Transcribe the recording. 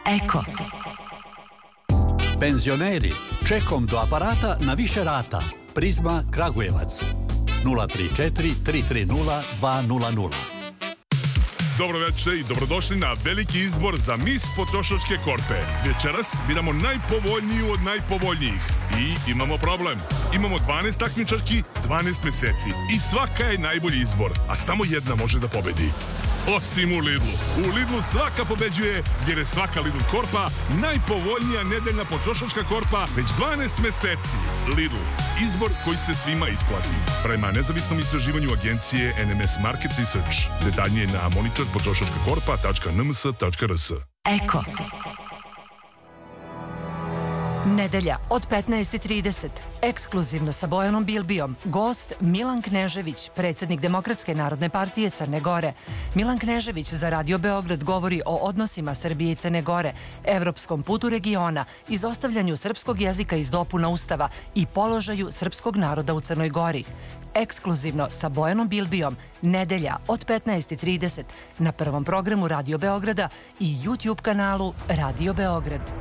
Eko. Penzioneri, čekom do aparata na više rata. Prizma Kragujevac. 034 330 200. Dobro večer i dobrodošli na veliki izbor za Mis potrošačke korpe. Večeras biramo najpovoljniju od najpovoljnijih. I imamo problem. Imamo 12 takmičarki, 12 meseci. I svaka je najbolji izbor, a samo jedna može da pobedi. Osim u Lidlu. U Lidlu svaka pobeđuje, jer je svaka Lidl korpa najpovoljnija nedeljna potrošačka korpa već 12 meseci. Lidl. Izbor koji se svima isplati. Prema nezavisnom istraživanju agencije NMS Market Research. Detaljnije na monitorpotrošačkakorpa.nms.rs. Eko. Nedelja od 15:30. Ekskluzivno sa Bojanom Bilbijom. Gost Milan Knežević, predsjednik Demokratske narodne partije Crne Gore. Milan Knežević za Radio Beograd govori o odnosima Srbije i Crne Gore, evropskom putu regiona, izostavljanju srpskog jezika iz dopuna Ustava i položaju srpskog naroda u Crnoj Gori. Ekskluzivno sa Bojanom Bilbijom. Nedelja od 15:30 na prvom programu Radio Beograda i YouTube kanalu Radio Beograd.